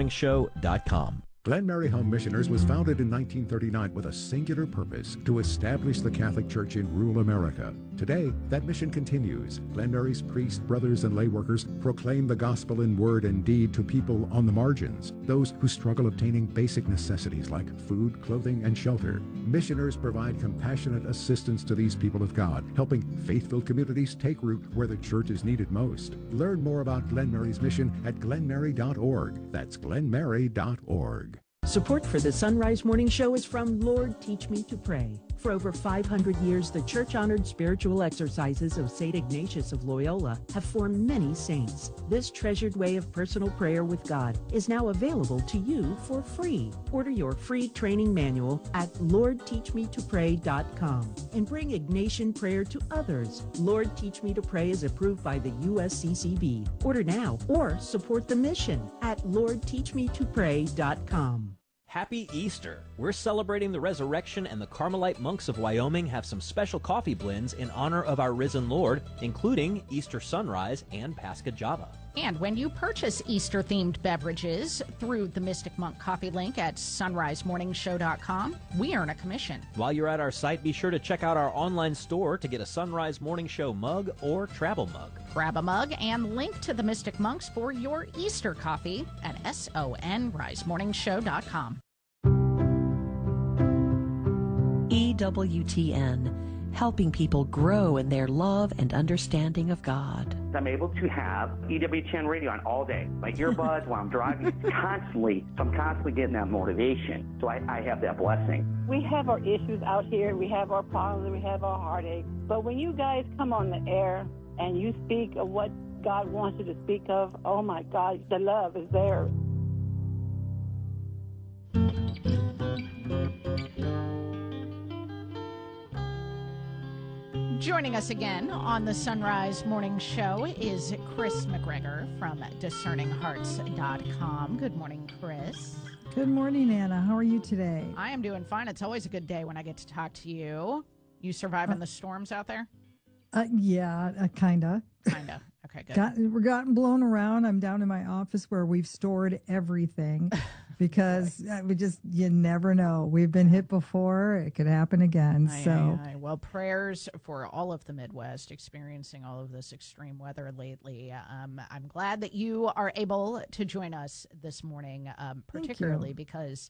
sunrisemorningshow.com. Glen Mary Home Missioners was founded in 1939 with a singular purpose: to establish the Catholic Church in rural America. Today, that mission continues. Glen Mary's priests, brothers, and lay workers proclaim the gospel in word and deed to people on the margins, those who struggle obtaining basic necessities like food, clothing, and shelter. Missioners provide compassionate assistance to these people of God, helping faith-filled communities take root where the church is needed most. Learn more about Glen Mary's mission at glenmary.org. That's glenmary.org. Support for the Sunrise Morning Show is from Lord Teach Me to Pray. For over 500 years, the church-honored spiritual exercises of St. Ignatius of Loyola have formed many saints. This treasured way of personal prayer with God is now available to you for free. Order your free training manual at LordTeachMeToPray.com and bring Ignatian prayer to others. Lord Teach Me to Pray is approved by the USCCB. Order now or support the mission at LordTeachMeToPray.com. Happy Easter! We're celebrating the resurrection, and the Carmelite monks of Wyoming have some special coffee blends in honor of our risen Lord, including Easter Sunrise and Pascha Java. And when you purchase Easter-themed beverages through the Mystic Monk coffee link at sunrisemorningshow.com, we earn a commission. While you're at our site, be sure to check out our online store to get a Sunrise Morning Show mug or travel mug. Grab a mug and link to the Mystic Monks for your Easter coffee at sunrisemorningshow.com. EWTN, helping people grow in their love and understanding of God. I'm able to have EWTN radio on all day. My earbuds while I'm driving, I'm constantly getting that motivation. So I have that blessing. We have our issues out here. We have our problems. We have our heartaches. But when you guys come on the air and you speak of what God wants you to speak of, oh my God, the love is there. Joining us again on the Sunrise Morning Show is Chris McGregor from DiscerningHearts.com. Good morning, Chris. Good morning, Anna. How are you today? I am doing fine. It's always a good day when I get to talk to you. You surviving the storms out there? Yeah, kinda. Kinda. Okay, good. We're gotten blown around. I'm down in my office where we've stored everything because you never know. We've been hit before. It could happen again. Well, prayers for all of the Midwest experiencing all of this extreme weather lately. I'm glad that you are able to join us this morning, particularly because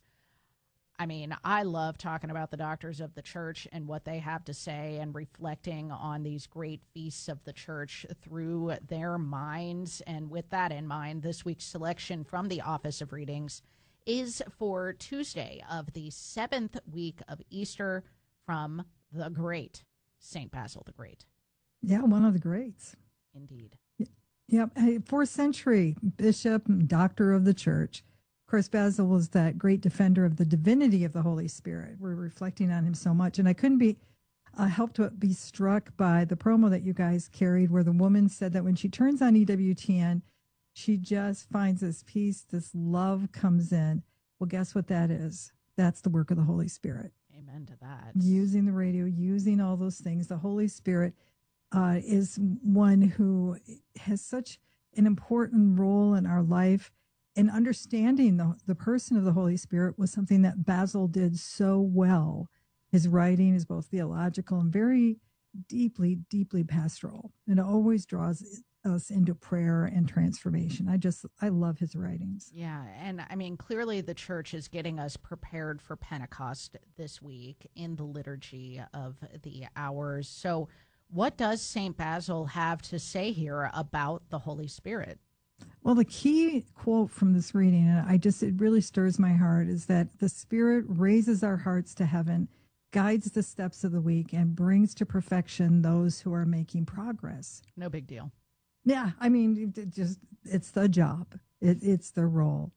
I love talking about the doctors of the church and what they have to say and reflecting on these great feasts of the church through their minds. And with that in mind, this week's selection from the Office of Readings is for Tuesday of the 7th week of Easter from the great St. Basil the Great. Yeah, one of the greats. Indeed. Yeah, 4th century bishop and doctor of the church. Of course, Basil was that great defender of the divinity of the Holy Spirit. We're reflecting on him so much. And I couldn't be helped to be struck by the promo that you guys carried where the woman said that when she turns on EWTN, she just finds this peace, this love comes in. Well, guess what that is? That's the work of the Holy Spirit. Amen to that. Using the radio, using all those things. The Holy Spirit is one who has such an important role in our life. And understanding the person of the Holy Spirit was something that Basil did so well. His writing is both theological and very deeply, deeply pastoral. And it always draws us into prayer and transformation. I love his writings. Yeah, and clearly the church is getting us prepared for Pentecost this week in the liturgy of the hours. So what does St. Basil have to say here about the Holy Spirit? Well, the key quote from this reading, and it really stirs my heart, is that the Spirit raises our hearts to heaven, guides the steps of the week, and brings to perfection those who are making progress. No big deal. Yeah, it's the job. It's the role.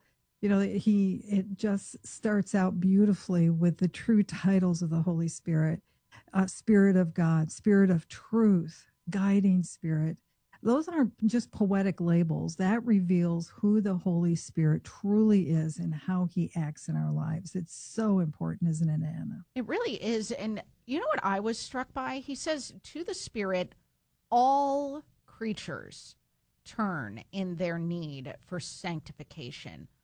It just starts out beautifully with the true titles of the Holy Spirit, Spirit of God, Spirit of truth, guiding Spirit. Those aren't just poetic labels. That reveals who the Holy Spirit truly is and how he acts in our lives. It's so important, isn't it, Anna? It really is. And you know what I was struck by? He says, to the Spirit, all creatures turn in their need for sanctification.